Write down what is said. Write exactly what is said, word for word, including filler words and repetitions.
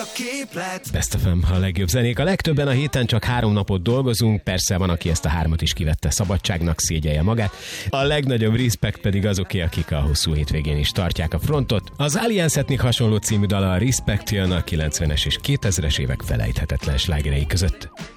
a képlet. Best ef em, a legjobb zenék. A legtöbben a héten csak három napot dolgozunk, persze van, aki ezt a hármat is kivette szabadságnak, szégyelje magát. A legnagyobb respekt pedig azoké, akik a hosszú hétvégén is tartják a frontot. Az Alliance-etnik hasonló című dala, a Respect jön a kilencvenes és kétezres évek felejthetetlen slágerei között.